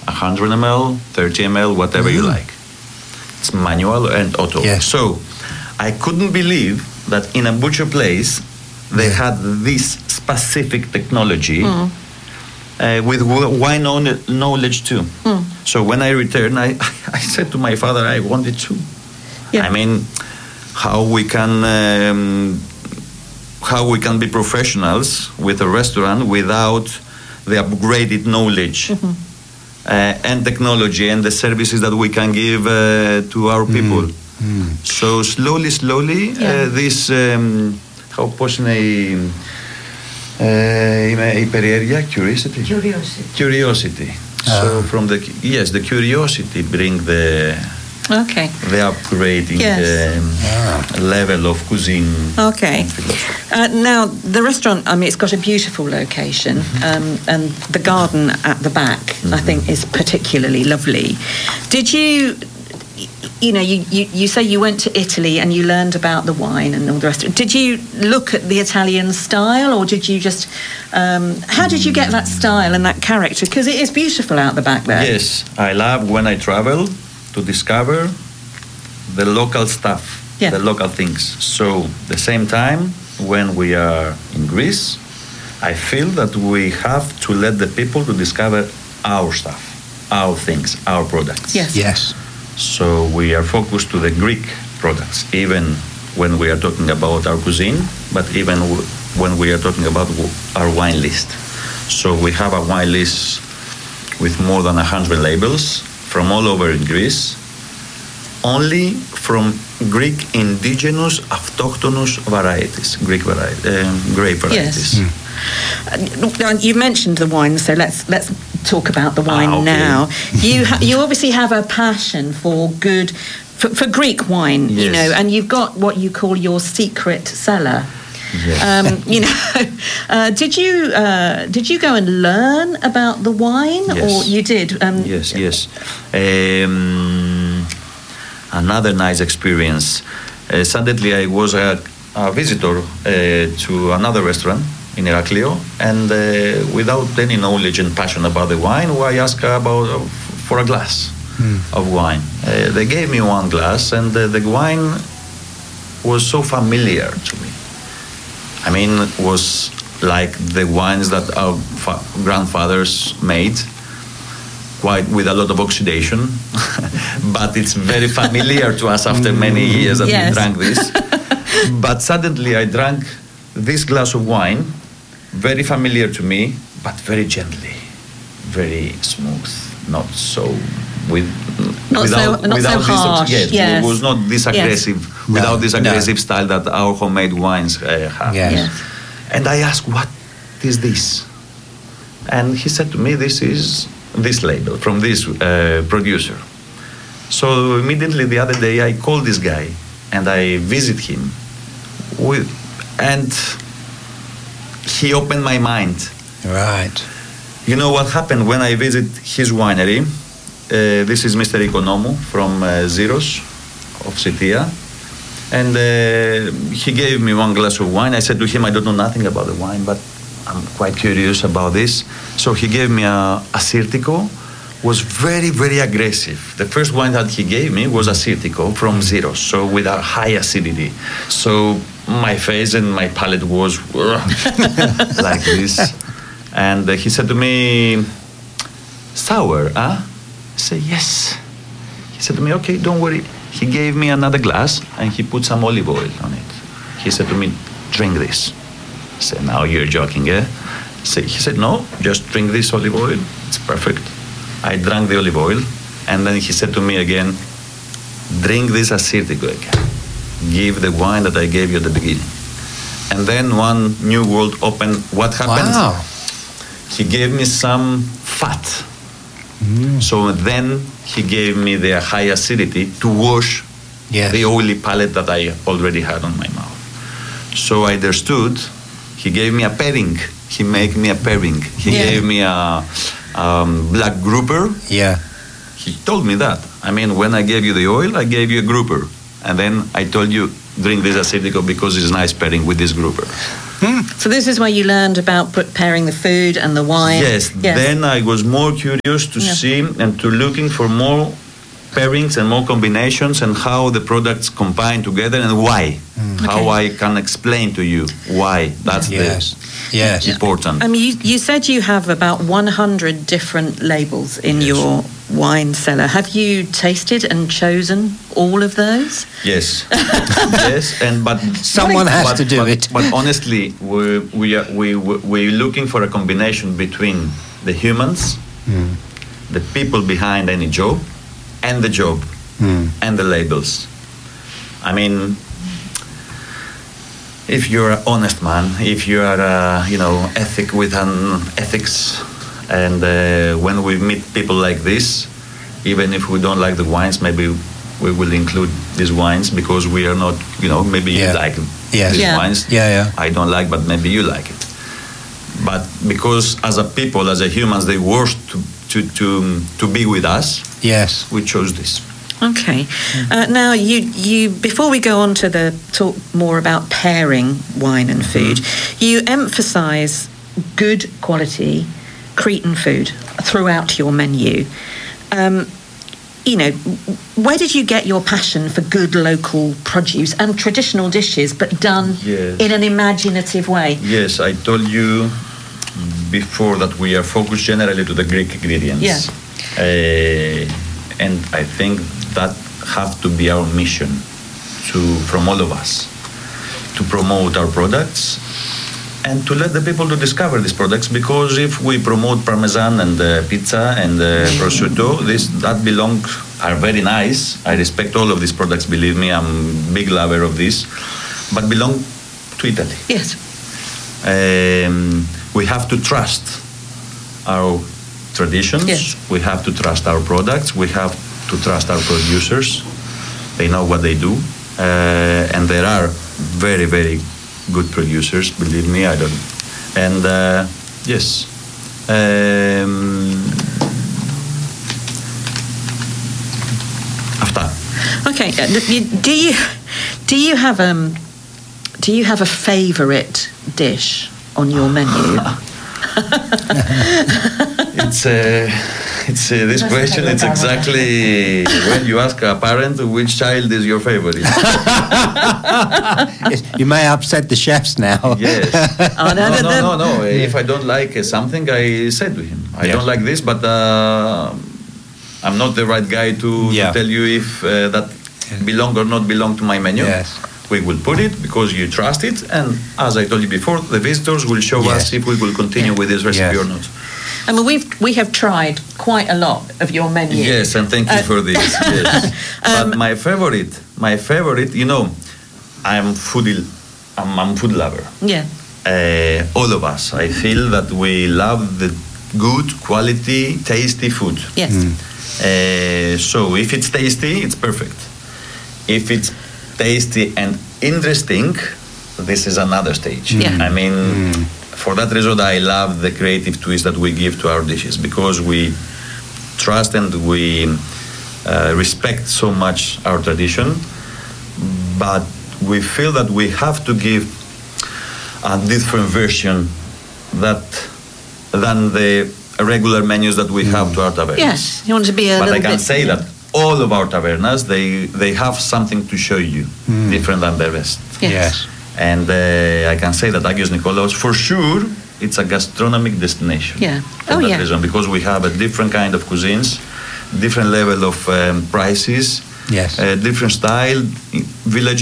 100 ml, 30 ml, whatever you like. It's manual and auto. Yes. So I couldn't believe that in a butcher place they had this specific technology with wine knowledge too. So when I returned, I said to my father, I wanted to. Yeah. I mean, how we can be professionals with a restaurant without the upgraded knowledge and technology and the services that we can give to our people. So slowly, this how πώς είναι η περιέργεια, curiosity. So from the curiosity bring the upgrading level of cuisine. Okay. Now, the restaurant, I mean, it's got a beautiful location, and the garden at the back, I think, is particularly lovely. Did you say you went to Italy and you learned about the wine and all the rest of it. Did you look at the Italian style, or did you just... how did you get that style and that character? Because it is beautiful out the back there. Yes, I love when I travel to discover the local stuff, the local things. So, the same time, when we are in Greece, I feel that we have to let the people to discover our stuff, our things, our products. Yes. So we are focused to the Greek products, even when we are talking about our cuisine, but even when we are talking about our wine list. So we have a wine list with more than 100 labels from all over in Greece, only from Greek indigenous autochthonous varieties, grape varieties. Yes. You mentioned the wine, so let's talk about the wine now. You obviously have a passion for Greek wine, and you've got what you call your secret cellar. Yes. Did you go and learn about the wine, or you did? Yes. Another nice experience. Suddenly, I was a visitor to another restaurant in Iraklio, and without any knowledge and passion about the wine, I asked for a glass of wine. They gave me one glass, and the wine was so familiar to me. I mean, it was like the wines that our grandfathers made, quite with a lot of oxidation, but it's very familiar to us after many years that we drank this. But suddenly I drank this glass of wine, very familiar to me, but very gently, very smooth, not so without so harsh. It was not this aggressive, without this aggressive style that our homemade wines have. Yes. And I asked, what is this? And he said to me, this is this label from this producer. So immediately the other day I called this guy and I visit him and he opened my mind. Right. You know what happened when I visit his winery? This is Mr. Economou from Zeros of Sitia. And he gave me one glass of wine. I said to him, I don't know nothing about the wine, but I'm quite curious about this. So he gave me a Assyrtiko. Was very, very aggressive. The first wine that he gave me was Assyrtiko from Zeros, so with a high acidity. So my face and my palate was like this. And he said to me, sour, huh? I said, yes. He said to me, okay, don't worry. He gave me another glass and he put some olive oil on it. He said to me, drink this. I said, now you're joking, eh? He said, no, just drink this olive oil. It's perfect. I drank the olive oil, and then he said to me again, drink this Assyrtiko again. Give the wine that I gave you at the beginning. And then one new world opened. What happened? Wow. He gave me some fat. So then he gave me the high acidity to wash the oily palate that I already had on my mouth. So I understood. He gave me a pairing. He made me a pairing. He gave me a black grouper. Yeah. He told me that. I mean, when I gave you the oil, I gave you a grouper. And then I told you, drink this Assyrtiko because it's a nice pairing with this grouper. So this is where you learned about preparing the food and the wine. Yes. Then I was more curious to see and to looking for more pairings and more combinations and how the products combine together and why. How I can explain to you why. That's important. I mean, you said you have about 100 different labels in your wine cellar. Have you tasted and chosen all of those? Yes. But someone has to do it. But honestly, we're looking for a combination between the humans, the people behind any job, and the job, and the labels. I mean, if you're an honest man, if you are, ethics, and when we meet people like this, even if we don't like the wines, maybe we will include these wines because we are not, maybe you like these wines. I don't like, but maybe you like it. But because as a people, as a humans, they wish to be with us. Yes, we chose this. Okay. Now, you before we go on to talk more about pairing wine and food, you emphasise good quality Cretan food throughout your menu. Where did you get your passion for good local produce and traditional dishes, but done in an imaginative way? Yes, I told you before that we are focused generally to the Greek ingredients. Yeah. And I think that have to be our mission from all of us to promote our products and to let the people to discover these products, because if we promote Parmesan and pizza and prosciutto, that are very nice. I respect all of these products, believe me, I'm a big lover of this, but belong to Italy. Yes. We have to trust our traditions. Yes. We have to trust our products. We have to trust our producers. They know what they do, and there are very, very good producers. Believe me, I don't. And yes. After. Okay. Do you have a favourite dish on your menu? It's this question. It's exactly when you ask a parent which child is your favorite. Yes, you may upset the chefs now. Yes. No. If I don't like something, I said to him, I don't like this, but I'm not the right guy to tell you if that belong or not belong to my menu. Yes. We will put it because you trust it, and as I told you before, the visitors will show us if we will continue with this recipe or not. I mean, we have tried quite a lot of your menu. Yes, and thank you for this. Yes. But my favorite, I'm food lover. Yeah. All of us, I feel that we love the good quality, tasty food. Yes. So if it's tasty, it's perfect. If it's tasty and interesting, this is another stage. Yeah. I mean, for that reason, I love the creative twist that we give to our dishes, because we trust and we respect so much our tradition, but we feel that we have to give a different version than the regular menus that we have to our tavernas. Yes, you want to be a but little I can bit, say that all of our tavernas, they have something to show you different than the rest. Yes. And I can say that Agios Nikolaos, for sure, it's a gastronomic destination. Yeah. For that reason, because we have a different kind of cuisines, different level of prices, different style, village